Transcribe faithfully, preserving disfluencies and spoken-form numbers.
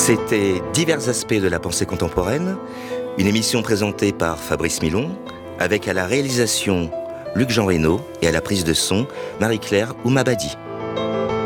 C'était Divers aspects de la pensée contemporaine, une émission présentée par Fabrice Milon, avec à la réalisation Luc Jean Reynaud et à la prise de son Marie-Claire Oumabadi.